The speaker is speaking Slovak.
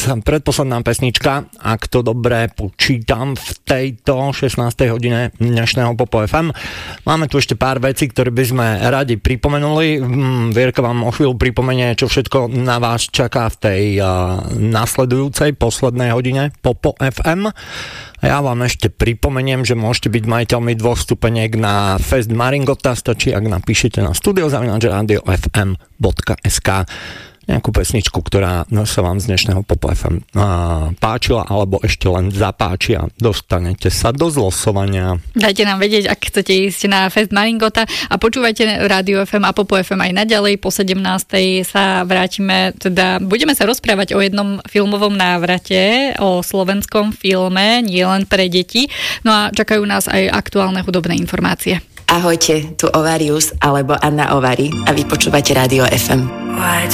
predposledná pesnička, ak to dobre počítam, v tejto 16. hodine dnešného Popo FM. Máme tu ešte pár vecí, ktoré by sme radi pripomenuli. Vierka vám o chvíľu pripomenie, čo všetko na vás čaká v tej nasledujúcej poslednej hodine Popo FM. A ja vám ešte pripomeniem, že môžete byť majiteľmi 2 stupeniek na Fest Maringota, stačí, ak napíšete na studio@radiofm.sk nejakú pesničku, ktorá sa vám z dnešného Popo FM páčila, alebo ešte len zapáči a dostanete sa do zlosovania. Dajte nám vedieť, ak chcete ísť na Fest Maringota a počúvajte Radio FM a Popo FM aj naďalej. Po 17. sa vrátime, teda budeme sa rozprávať o jednom filmovom návrate, o slovenskom filme, nie len pre deti. No a čakajú nás aj aktuálne hudobné informácie. Ahojte, tu Ovarius alebo Anna Ovary a vy počúvate Radio FM.